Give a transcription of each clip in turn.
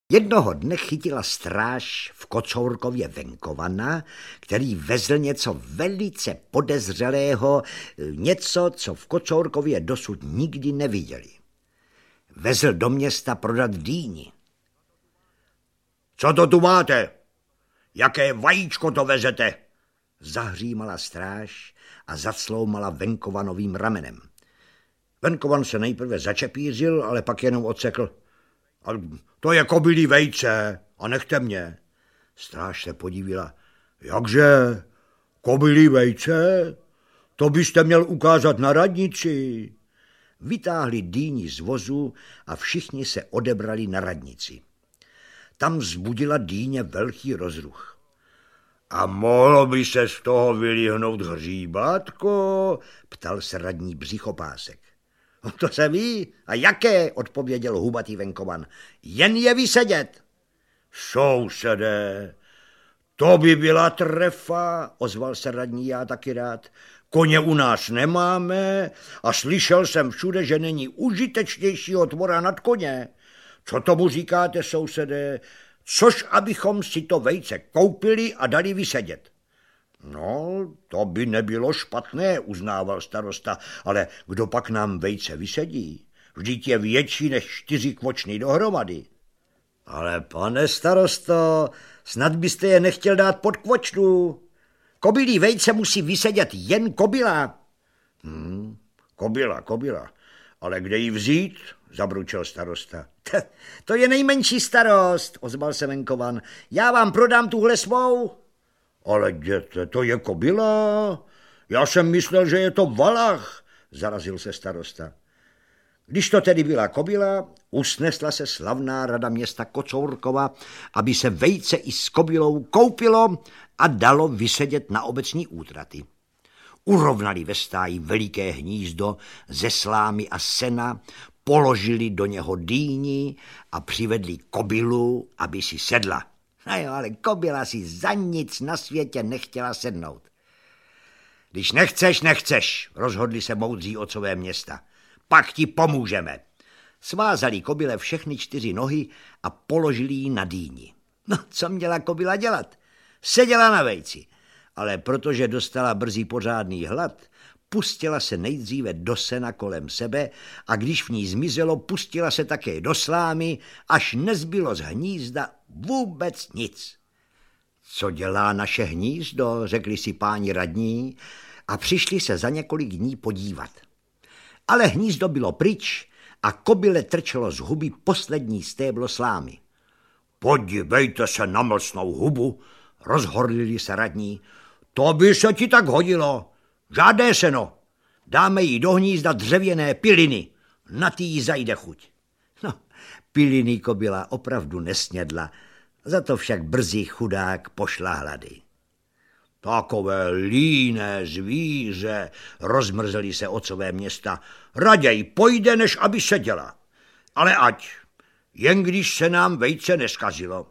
Jednoho dne chytila stráž v Kocourkově venkovana, který vezl něco velice podezřelého, něco, co v Kocourkově dosud nikdy neviděli. Vezl do města prodat dýni. Co to tu máte? Jaké vajíčko to vezete? Zahřímala stráž a zacloumala venkovanovým ramenem. Venkovan se nejprve začepířil, ale pak jenom odsekl. To je kobylí vejce a nechte mě. Stráž se podívila. Jakže? Kobylí vejce? To byste měl ukázat na radnici. Vytáhli dýni z vozu a všichni se odebrali na radnici. Tam vzbudila dýně velký rozruch. A mohlo by se z toho vylíhnout hříbátko? Ptal se radní Břichopásek. To se ví. A jaké? Odpověděl hubatý venkovan. Jen je vysedět. Sousedé, to by byla trefa, ozval se radní, já taky rád. Koně u nás nemáme a slyšel jsem všude, že není užitečnějšího tvora nad koně. Co tomu říkáte, sousedé? Což abychom si to vejce koupili a dali vysedět. No, to by nebylo špatné, uznával starosta, ale kdo pak nám vejce vysedí? Vždyť je větší než 4 kvočny dohromady. Ale pane starosto, snad byste je nechtěl dát pod kvočnu. Kobylí vejce musí vysedět jen kobyla. Kobyla, ale kde ji vzít? Zabručel starosta. To je nejmenší starost, ozval se venkovan. Já vám prodám tuhle svou. Ale děte, to je kobyla? Já jsem myslel, že je to valach, zarazil se starosta. Když to tedy byla kobyla, usnesla se slavná rada města Kocourkova, aby se vejce i s kobylou koupilo a dalo vysedět na obecní útraty. Urovnali ve stáji veliké hnízdo ze slámy a sena, položili do něho dýni a přivedli kobylu, aby si sedla. No jo, ale kobyla si za nic na světě nechtěla sednout. Když nechceš, rozhodli se moudří otcové města. Pak ti pomůžeme. Svázali kobyle všechny 4 nohy a položili ji na dýni. No, co měla kobyla dělat? Seděla na vejci, ale protože dostala brzy pořádný hlad, pustila se nejdříve do sena kolem sebe a když v ní zmizelo, pustila se také do slámy, až nezbylo z hnízda vůbec nic. Co dělá naše hnízdo, řekli si páni radní a přišli se za několik dní podívat. Ale hnízdo bylo pryč a kobyle trčelo z huby poslední stéblo slámy. Podívejte se na mlsnou hubu, rozhorlili se radní. To by se ti tak hodilo. Žádné seno. Dáme jí do hnízda dřevěné piliny. Na ty jí zajde chuť. No, piliny kobyla opravdu nesnědla, za to však brzy chudák pošla hlady. Takové líné zvíře, rozmrzeli se otcové města. Raději pojde, než aby seděla. Ale ať, jen když se nám vejce neskazilo.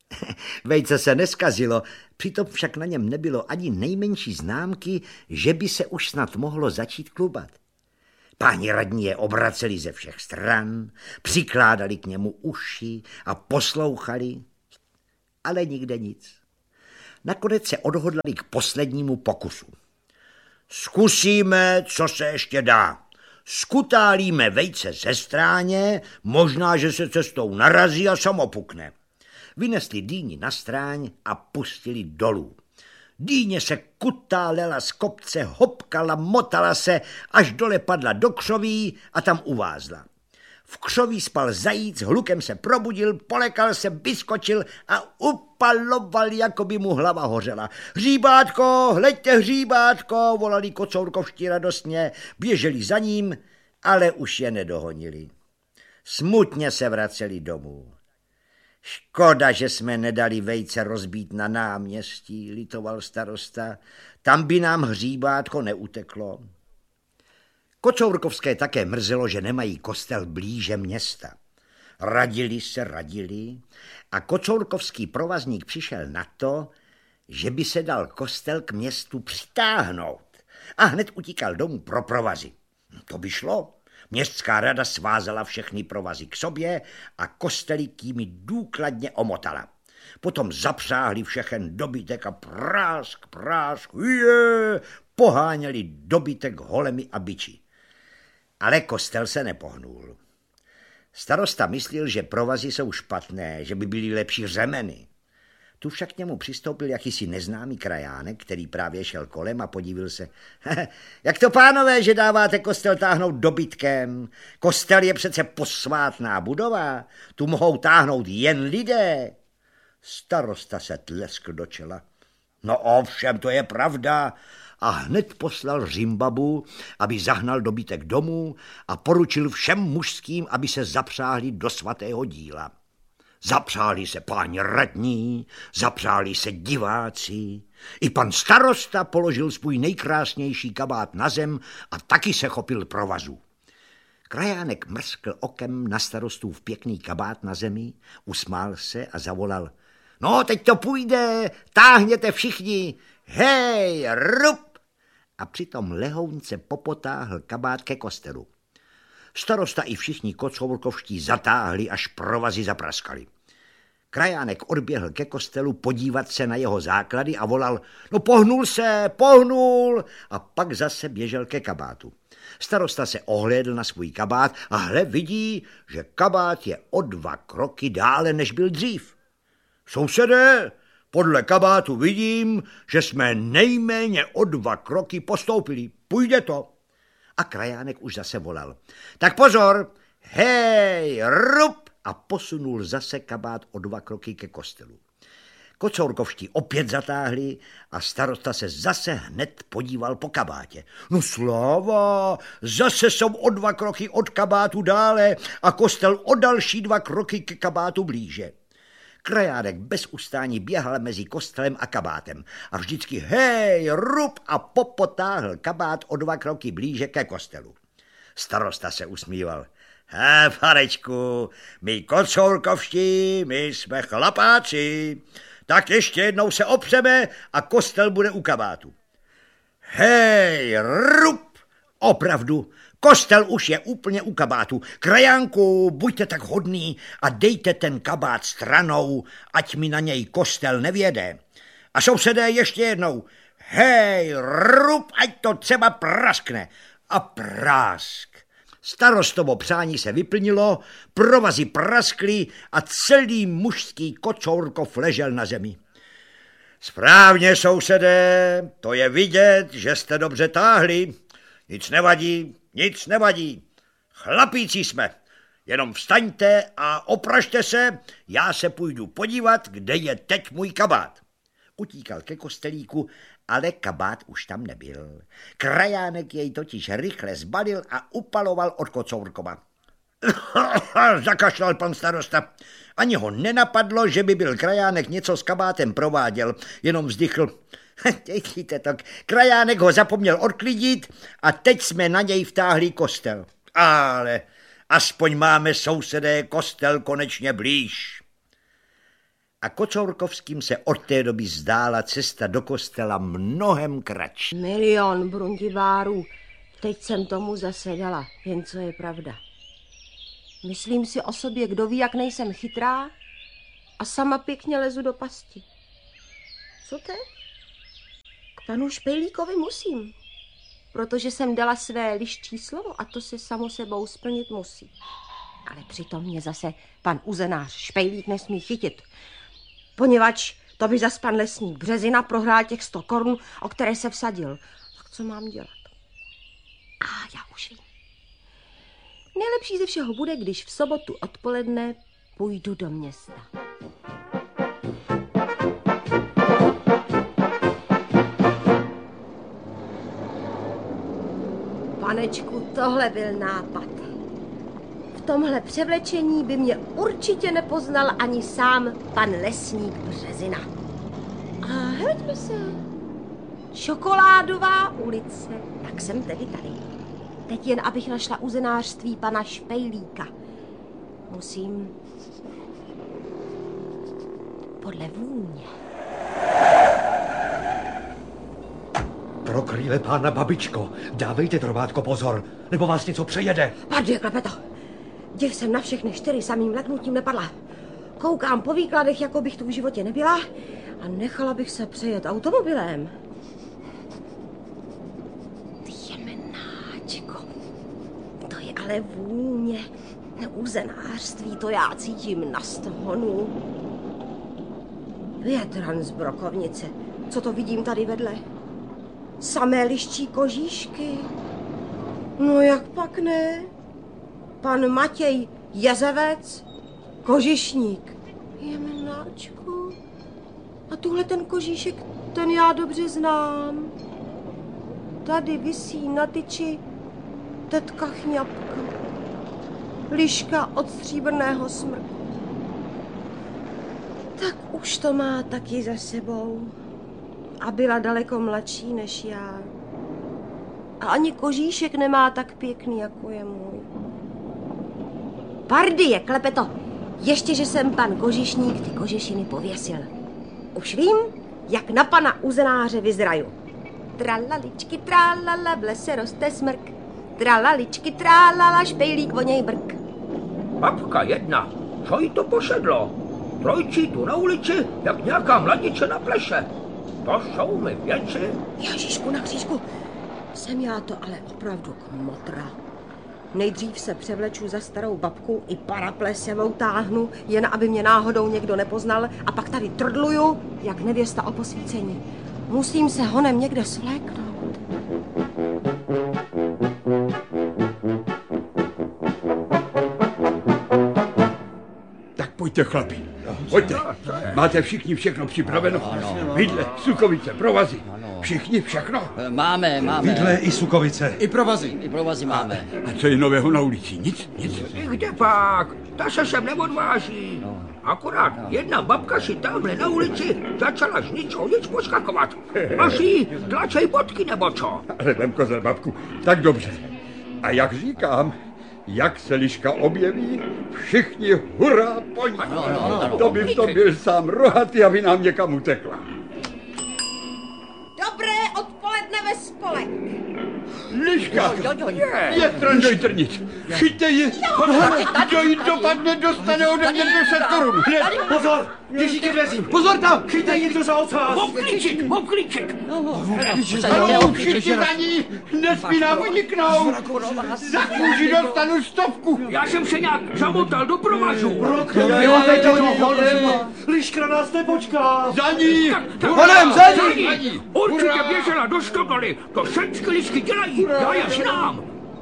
Vejce se neskazilo, přitom však na něm nebylo ani nejmenší známky, že by se už snad mohlo začít klubat. Páni radní je obraceli ze všech stran, přikládali k němu uši a poslouchali, ale nikde nic. Nakonec se odhodlali k poslednímu pokusu. Zkusíme, co se ještě dá. Skutálíme vejce ze stráně, možná, že se cestou narazí a samopukne. Vynesli dýni na stráň a pustili dolů. Dýně se kutálela z kopce, hopkala, motala se, až dole padla do křoví a tam uvázla. V křoví spal zajíc, hlukem se probudil, polekal se, vyskočil a upaloval, jako by mu hlava hořela. Hříbátko, hleďte hříbátko, volali kocourkovští radostně, běželi za ním, ale už je nedohonili. Smutně se vraceli domů. Škoda, že jsme nedali vejce rozbít na náměstí, litoval starosta, tam by nám hříbátko neuteklo. Kocourkovské také mrzelo, že nemají kostel blíže města. Radili a kocourkovský provazník přišel na to, že by se dal kostel k městu přitáhnout a hned utíkal domů pro provazy. To by šlo. Městská rada svázala všechny provazy k sobě a kostelík jimi důkladně omotala. Potom zapřáhli všechen dobytek a prásk, poháněli dobytek holemi a biči. Ale kostel se nepohnul. Starosta myslel, že provazy jsou špatné, že by byly lepší řemeny. Tu však k němu přistoupil jakýsi neznámý krajánek, který právě šel kolem a podívil se. Jak to, pánové, že dáváte kostel táhnout dobytkem? Kostel je přece posvátná budova, tu mohou táhnout jen lidé. Starosta se tleskl do čela. No ovšem, to je pravda. A hned poslal Řimbabu, aby zahnal dobytek domů a poručil všem mužským, aby se zapřáhli do svatého díla. Zapřáli se páni radní, zapřáli se diváci. I pan starosta položil svůj nejkrásnější kabát na zem a taky se chopil provazu. Krajánek mrskl okem na starostův pěkný kabát na zemi, usmál se a zavolal. No, teď to půjde, táhněte všichni, hej, rup! A přitom lehounce popotáhl kabát ke kostelu. Starosta i všichni kocourkovští zatáhli, až provazy zapraskali. Krajánek odběhl ke kostelu podívat se na jeho základy a volal, no pohnul, a pak zase běžel ke kabátu. Starosta se ohlédl na svůj kabát a hle vidí, že kabát je o 2 kroky dále, než byl dřív. Sousedé, podle kabátu vidím, že jsme nejméně o 2 kroky postoupili. Půjde to. A krajánek už zase volal. Tak pozor, hej, rup! A posunul zase kabát o 2 kroky ke kostelu. Kocourkovští opět zatáhli a starosta se zase hned podíval po kabátě. No sláva, zase jsou o 2 kroky od kabátu dále a kostel o další 2 kroky ke kabátu blíže. Krajánek bez ustání běhal mezi kostelem a kabátem a vždycky hej, rup a popotáhl kabát o 2 kroky blíže ke kostelu. Starosta se usmíval. Panečku, my kocourkovští, my jsme chlapáci, tak ještě jednou se opřeme a kostel bude u kabátu. Hej, rup, opravdu, kostel už je úplně u kabátu. Krajánku, buďte tak hodný a dejte ten kabát stranou, ať mi na něj kostel nevěde. A sousedé ještě jednou, hej, rup, ať to třeba praskne. A prásk. Starostovo přání se vyplnilo, provazy praskly a celý mužský Kocourkov ležel na zemi. Správně, sousedé, to je vidět, že jste dobře táhli. Nic nevadí. Chlapíci jsme. Jenom vstaňte a oprašte se, já se půjdu podívat, kde je teď můj kabát. Utíkal ke kostelíku, ale kabát už tam nebyl. Krajánek jej totiž rychle zbalil a upaloval od Kocourkova. Zakašlal pan starosta. Ani ho nenapadlo, že by byl Krajánek něco s kabátem prováděl, jenom vzdychl. Dějte to, Krajánek ho zapomněl odklidit a teď jsme na něj vtáhli kostel. Ale aspoň máme, sousedé, kostel konečně blíž. A Kocourkovským se od té doby zdála cesta do kostela mnohem kratší. Milion brundibárů, teď jsem tomu zase dala, jen co je pravda. Myslím si o sobě, kdo ví, jak nejsem chytrá, a sama pěkně lezu do pasti. Co teď? K panu Špejlíkovi musím, protože jsem dala své liščí slovo a to se samo sebou splnit musí. Ale přitom mě zase pan uzenář Špejlík nesmí chytit, poněvadž to by zas pan lesník Březina prohrál těch 100 korun, o které se vsadil. Tak co mám dělat? Já už vím. Nejlepší ze všeho bude, když v sobotu odpoledne půjdu do města. Panečku, tohle byl nápad. V tomhle převlečení by mě určitě nepoznal ani sám pan lesník Březina. A hleďme se. Čokoládová ulice. Tak jsem tedy tady. Teď jen, abych našla uzenářství pana Špejlíka. Musím podle vůně. Pro krýle pána babičko, dávejte, drobátko, pozor, nebo vás něco přejede. Pardon, Klepeto. Div jsem na všechny 4 samým leknutím nepadla. Koukám po výkladech, jako bych tu v životě nebyla a nechala bych se přejet automobilem. Jemenáčko, to je ale vůně. Uzenářství, to já cítím na stehonu. Větran z brokovnice, co to vidím tady vedle? Samé liščí kožíšky. No jak pak ne? Pan Matěj Jezevec, kožišník. Jemenáčku. A tuhle ten kožíšek, ten já dobře znám. Tady visí na tyči tetka Chňapka. Liška od stříbrného smrku. Tak už to má taky za sebou. A byla daleko mladší než já. A ani kožíšek nemá tak pěkný, jako je můj. Pardie, Klepeto, ještě, že jsem pan kožišník ty kožešiny pověsil. Už vím, jak na pana uzenáře vyzraju. Tralaličky, tralala, v lese roste smrk. Tralaličky, tralala, špejlík voněj brk. Babka jedna, co jí to pošedlo? Trojčí tu na ulici, jak nějaká mladiče na pleše. To jsou mi věci. Ježišku na křížku, jsem já to ale opravdu kmotra. Nejdřív se převleču za starou babku i paraplesevou táhnu, jen aby mě náhodou někdo nepoznal, a pak tady trdluju, jak nevěsta o posvícení. Musím se honem někde svléknout. Pojďte, chlapi, pojďte. Máte všichni všechno připraveno? Vidle, sukovice, provazy. Všichni všechno? Máme. Vidle i sukovice. I provazy. I provazy máme. A co je nového na ulici? Nic? Kde pak? Ta se sem neodváží. Akorát jedna babka si tamhle na ulici začala z ničeho nic poskakovat. Až jí tlačej bodky nebo co? Ale vem kozel, babku, tak dobře. A jak říkám, jak se liška objeví, všichni hurá po ní. To by to byl sám rohatý, aby nám někam utekla. Dobré odpoledne ve spolek. Liška, Větran Dojtrnic, chyťte ji, kdo jí dopadne, dostane ode mě 200 korun. Pozor, běžíte dveřím, pozor tam, chyťte ji někdo za ocas. Mopklíček. Ano, všichni za ní, nesmí nám uniknout. Za kůži dostanu 100. Já jsem se nějak zamotal do provazu. Liška nás nepočká. Za ní, Honem, za ní. Určitě běžela do stodoly, to všechny lišky dělají, já je znám.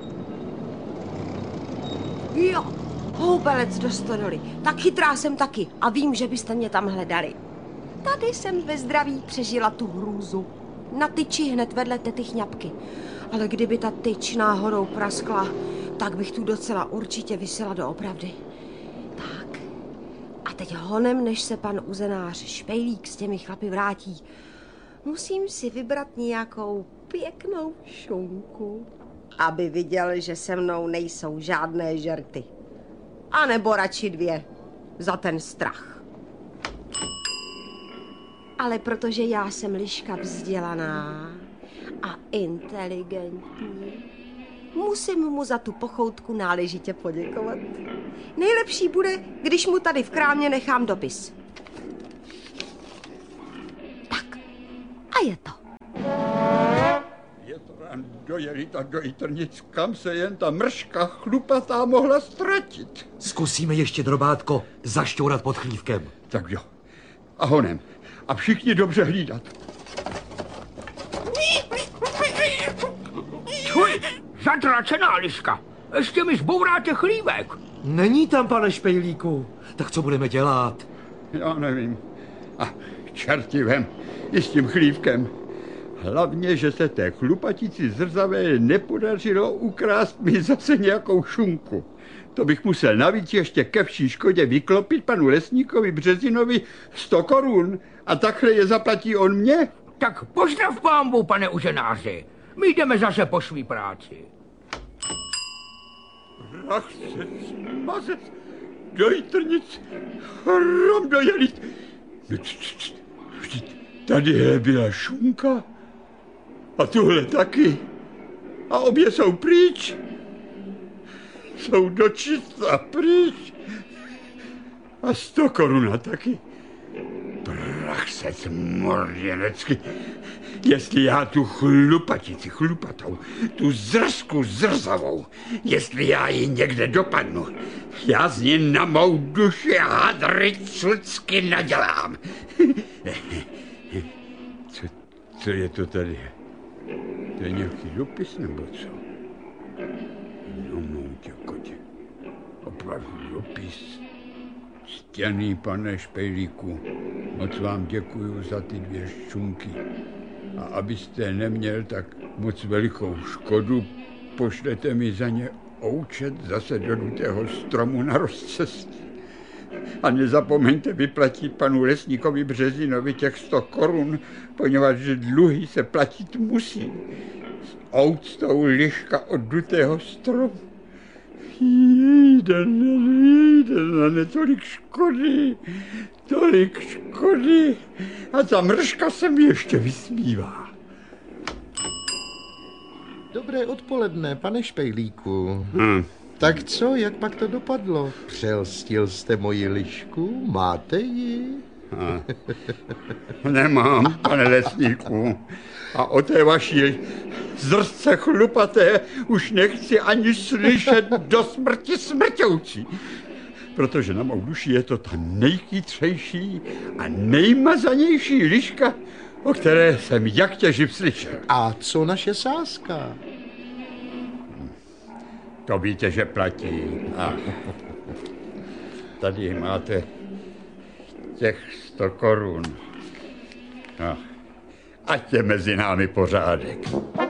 Jo, houbelec do stodoly. Tak chytrá jsem taky a vím, že byste mě tam hledali. Tady jsem ve zdraví přežila tu hrůzu. Na tyči hned vedle tety Chňapky. Ale kdyby ta tyč náhodou praskla, tak bych tu docela určitě visela doopravdy. Tak, a teď honem, než se pan uzenář Špejlík s těmi chlapy vrátí, musím si vybrat nějakou pěknou šunku, aby viděl, že se mnou nejsou žádné žerty. A nebo radši 2, za ten strach. Ale protože já jsem liška vzdělaná a inteligentní, musím mu za tu pochoutku náležitě poděkovat. Nejlepší bude, když mu tady v krámě nechám dopis. Tak, a je to. Větran Dojelit a Dojtrnic, kam se jen ta mrška chlupatá mohla ztratit. Zkusíme ještě, drobátko, zašťourat pod chlívkem. Tak jo, a honem. A všichni dobře hlídat. Tvoj, zatracená liška, ještě mi zbouráte chlívek. Není tam, pane Špejlíku. Tak co budeme dělat? Já nevím. A čerti vem, i s tím chlívkem. Hlavně, že se té chlupatici zrzavé nepodařilo ukrást mi zase nějakou šunku. To bych musel navíc ještě ke vší škodě vyklopit panu lesníkovi Březinovi 100 korun a takhle je zaplatí on mě. Tak pozdrav pánbu, pane uzenáři. My jdeme zase po svý práci. Rachce, Mazec, Dojtrnic, Hrom Dojelit. Vždyť tady byla šunka. A tuhle taky. A obě jsou pryč. Jsou dočista pryč. A 100 korun taky. Prach se zmorděnecky. Jestli já tu chlupatici chlupatou, tu zrsku zrzavou, jestli já ji někde dopadnu, já z ní na mou duši hadry cucky nadělám. Co je to tady? To je nějaký dopis nebo co? No, moutě kotě. Opravdu dopis. Ctěný pane Špejlíku, moc vám děkuju za ty 2 ščunky. A abyste neměl tak moc velikou škodu, pošlete mi za ně oučet zase do dutého stromu na rozcestí. A nezapomeňte vyplatit panu lesníkovi Březinovi těch 100 korun, poněvadž dluhy se platit musí. S ouctou liška od dutého stromu. Jde na ne, tolik škody. A ta mrška se mi ještě vysmívá. Dobré odpoledne, pane Špejlíku. Tak co, jak pak to dopadlo? Přelstil jste moji lišku? Máte ji? Nemám, pane lesníku. A o té vaší zrstce chlupaté už nechci ani slyšet do smrti smrťoucí. Protože na mou duši je to ta nejchytřejší a nejmazanější liška, o které jsem jak těživ slyšel. A co naše sázka? To víte, že platí. Tady máte těch 100 korun. Ať je mezi námi pořádek.